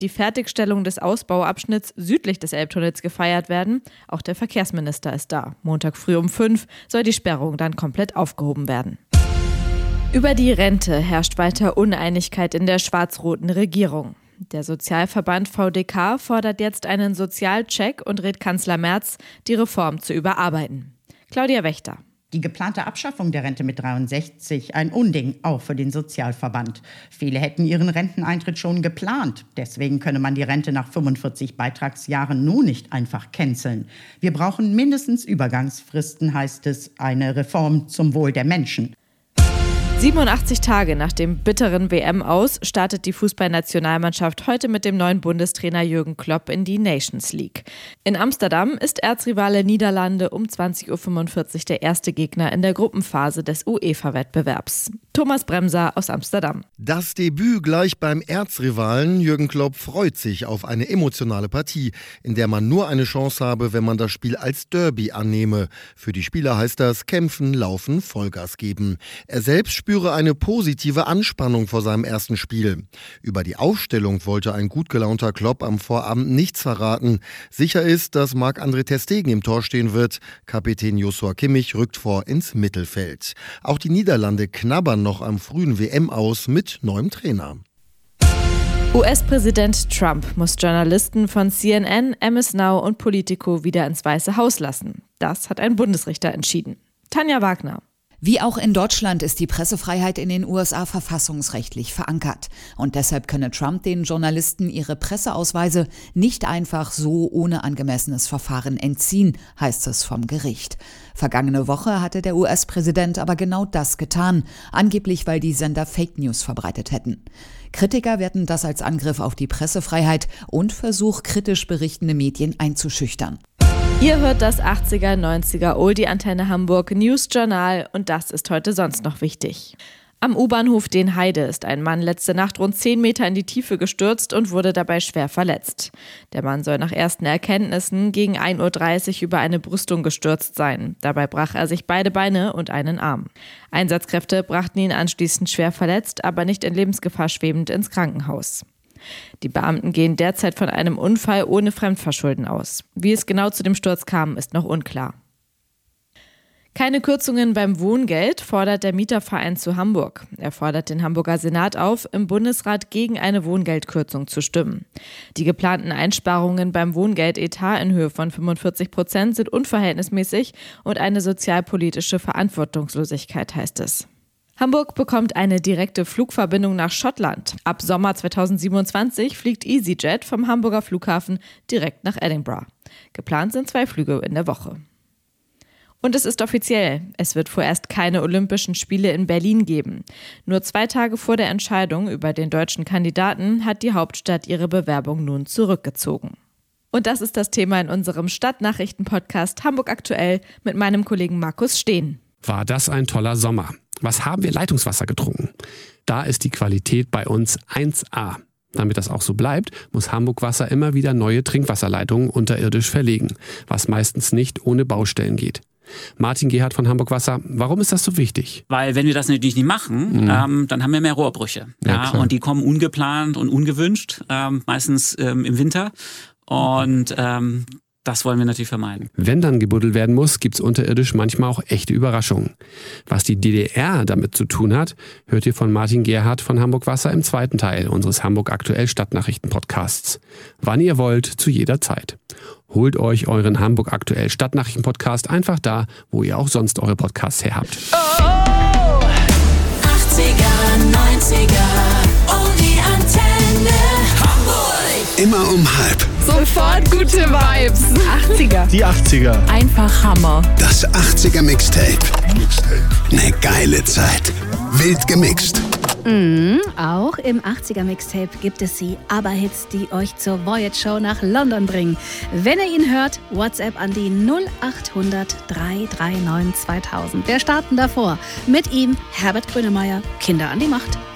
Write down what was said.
die Fertigstellung des Ausbauabschnitts südlich des Elbtunnels gefeiert werden. Auch der Verkehrsminister ist da. Montag früh um 5 soll die Sperrung dann komplett aufgehoben werden. Über die Rente herrscht weiter Uneinigkeit in der schwarz-roten Regierung. Der Sozialverband VDK fordert jetzt einen Sozialcheck und rät Kanzler Merz, die Reform zu überarbeiten. Claudia Wächter. Die geplante Abschaffung der Rente mit 63, ein Unding, auch für den Sozialverband. Viele hätten ihren Renteneintritt schon geplant. Deswegen könne man die Rente nach 45 Beitragsjahren nun nicht einfach canceln. Wir brauchen mindestens Übergangsfristen, heißt es, eine Reform zum Wohl der Menschen. 87 Tage nach dem bitteren WM-Aus startet die Fußballnationalmannschaft heute mit dem neuen Bundestrainer Jürgen Klopp in die Nations League. In Amsterdam ist Erzrivale Niederlande um 20.45 Uhr der erste Gegner in der Gruppenphase des UEFA-Wettbewerbs. Thomas Bremser aus Amsterdam. Das Debüt gleich beim Erzrivalen. Jürgen Klopp freut sich auf eine emotionale Partie, in der man nur eine Chance habe, wenn man das Spiel als Derby annehme. Für die Spieler heißt das kämpfen, laufen, Vollgas geben. Er selbst spüre eine positive Anspannung vor seinem ersten Spiel. Über die Aufstellung wollte ein gut gelaunter Klopp am Vorabend nichts verraten. Sicher ist, dass Marc-André ter Stegen im Tor stehen wird. Kapitän Joshua Kimmich rückt vor ins Mittelfeld. Auch die Niederlande knabbern noch am frühen WM-Aus mit neuem Trainer. US-Präsident Trump muss Journalisten von CNN, MS Now und Politico wieder ins Weiße Haus lassen. Das hat ein Bundesrichter entschieden. Tanja Wagner. Wie auch in Deutschland ist die Pressefreiheit in den USA verfassungsrechtlich verankert. Und deshalb könne Trump den Journalisten ihre Presseausweise nicht einfach so ohne angemessenes Verfahren entziehen, heißt es vom Gericht. Vergangene Woche hatte der US-Präsident aber genau das getan, angeblich weil die Sender Fake News verbreitet hätten. Kritiker werten das als Angriff auf die Pressefreiheit und Versuch, kritisch berichtende Medien einzuschüchtern. Ihr hört das 80er, 90er Oldie Antenne Hamburg News Journal und das ist heute sonst noch wichtig. Am U-Bahnhof Dänheide ist ein Mann letzte Nacht rund 10 Meter in die Tiefe gestürzt und wurde dabei schwer verletzt. Der Mann soll nach ersten Erkenntnissen gegen 1.30 Uhr über eine Brüstung gestürzt sein. Dabei brach er sich beide Beine und einen Arm. Einsatzkräfte brachten ihn anschließend schwer verletzt, aber nicht in Lebensgefahr schwebend ins Krankenhaus. Die Beamten gehen derzeit von einem Unfall ohne Fremdverschulden aus. Wie es genau zu dem Sturz kam, ist noch unklar. Keine Kürzungen beim Wohngeld fordert der Mieterverein zu Hamburg. Er fordert den Hamburger Senat auf, im Bundesrat gegen eine Wohngeldkürzung zu stimmen. Die geplanten Einsparungen beim Wohngeldetat in Höhe von 45% sind unverhältnismäßig und eine sozialpolitische Verantwortungslosigkeit, heißt es. Hamburg bekommt eine direkte Flugverbindung nach Schottland. Ab Sommer 2027 fliegt EasyJet vom Hamburger Flughafen direkt nach Edinburgh. Geplant sind 2 Flüge in der Woche. Und es ist offiziell, es wird vorerst keine Olympischen Spiele in Berlin geben. Nur 2 Tage vor der Entscheidung über den deutschen Kandidaten hat die Hauptstadt ihre Bewerbung nun zurückgezogen. Und das ist das Thema in unserem Stadtnachrichten-Podcast Hamburg aktuell mit meinem Kollegen Markus Steen. War das ein toller Sommer? Was haben wir Leitungswasser getrunken? Da ist die Qualität bei uns 1A. Damit das auch so bleibt, muss Hamburg Wasser immer wieder neue Trinkwasserleitungen unterirdisch verlegen, was meistens nicht ohne Baustellen geht. Martin Gerhardt von Hamburg Wasser, warum ist das so wichtig? Weil wenn wir das natürlich nicht machen, dann haben wir mehr Rohrbrüche. Ja, und die kommen ungeplant und ungewünscht, meistens im Winter. Und das wollen wir natürlich vermeiden. Wenn dann gebuddelt werden muss, gibt's unterirdisch manchmal auch echte Überraschungen. Was die DDR damit zu tun hat, hört ihr von Martin Gerhardt von Hamburg Wasser im 2. Teil unseres Hamburg aktuell Stadtnachrichten-Podcasts. Wann ihr wollt, zu jeder Zeit. Holt euch euren Hamburg aktuell Stadtnachrichten-Podcast einfach da, wo ihr auch sonst eure Podcasts her habt. Oh, 80er, 90er, Oldie Antenne Hamburg. Immer um 12:30. Sofort gute Vibes. 80er. Die 80er. Einfach Hammer. Das 80er Mixtape. Eine geile Zeit. Wild gemixt. Auch im 80er Mixtape gibt es die ABBA-Hits, die euch zur Voyage Show nach London bringen. Wenn ihr ihn hört, WhatsApp an die 0800 339 2000. Wir starten davor. Mit ihm Herbert Grönemeyer, Kinder an die Macht.